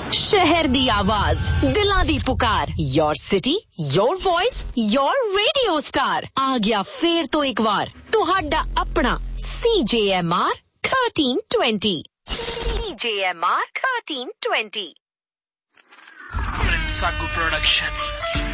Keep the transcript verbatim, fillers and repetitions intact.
शहर दी आवाज, दिलां दी पुकार, your city, your voice, your radio star. आ गया फेर तो एक बार तुहाडा अपना C J M R thirteen twenty। C J M R thirteen twenty। Prince Saku Production।